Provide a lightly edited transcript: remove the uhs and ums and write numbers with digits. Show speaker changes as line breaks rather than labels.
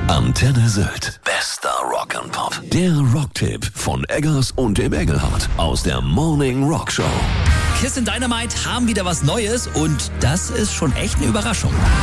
Antenne Sylt. Bester Rock'n'Pop. Der Rocktipp von Eggers und dem Engelhardt aus der Morning Rock Show.
Kiss and Dynamite haben wieder was Neues und das ist schon echt eine Überraschung.